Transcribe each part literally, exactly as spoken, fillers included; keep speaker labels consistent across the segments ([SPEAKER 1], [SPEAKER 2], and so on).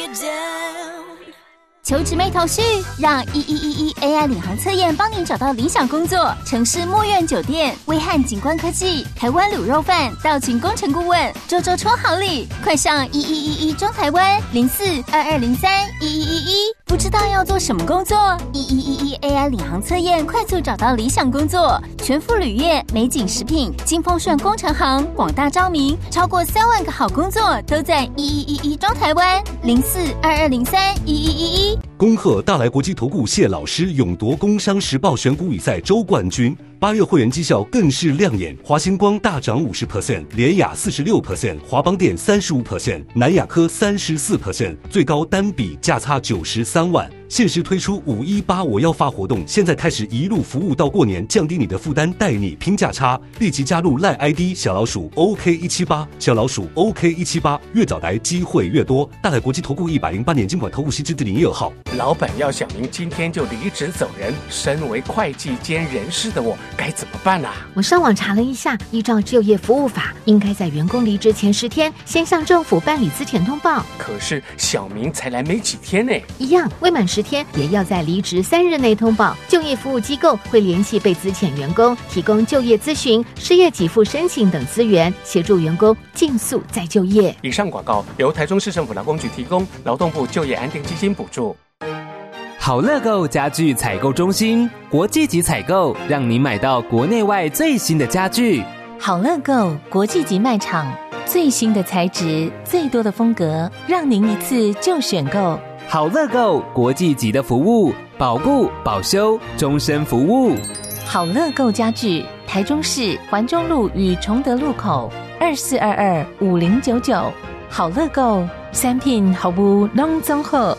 [SPEAKER 1] 求职没头绪，让一一一一 A I 领航测验帮您找到理想工作。城市墨苑酒店、威汉景观科技、台湾卤肉饭、道群工程顾问，周周抽好礼，快上一一一一中台湾零四二二零三一一一一。不知道要做什么工作？一一一一 A I 领航测验快速找到理想工作，全副旅业、美景食品、金丰顺工程行广大招名，超过三万个好工作都在一一一一中台湾零四二二零三一一一一。
[SPEAKER 2] 恭贺大来国际投顾谢老师勇夺工商时报选股比赛周冠军，八月会员绩效更是亮眼，华星光大涨 百分之五十， 联雅 百分之四十六， 华邦电 百分之三十五， 南亚科 百分之三十四， 最高单笔价差九十三万。限时推出五一八我要发活动，现在开始一路服务到过年，降低你的负担，带你拼价差。立即加入 赖 I D 小老鼠 O K 一七八， 小老鼠 O K 一七八， 越早来机会越多。大来国际投顾一百零八年金管投顾新字第零一二号。
[SPEAKER 3] 老板要小明今天就离职走人，身为会计兼人事的我该怎么办啊？
[SPEAKER 4] 我上网查了一下，依照就业服务法，应该在员工离职前十天先向政府办理资遣通报。
[SPEAKER 3] 可是小明才来没几天呢，
[SPEAKER 4] 一样未满十天也要在离职三日内通报。就业服务机构会联系被资遣员工，提供就业咨询、失业给付申请等资源，协助员工尽速再就业。
[SPEAKER 3] 以上广告由台中市政府劳工局提供，劳动部就业安定基金补助。
[SPEAKER 5] 好乐购家具采购中心，国际级采购，让你买到国内外最新的家具。
[SPEAKER 6] 好乐购国际级卖场，最新的材质，最多的风格，让您一次就选购。
[SPEAKER 5] 好乐购国际级的服务，保固保修终身服务。
[SPEAKER 6] 好乐购家具，台中市环中路与崇德路口二四二二五零九九。好乐购产品服务拢综合。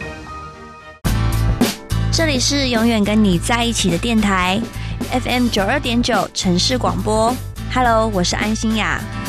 [SPEAKER 7] 这里是永远跟你在一起的电台 F M 九二点九 城市广播。Hello， 我是安心雅。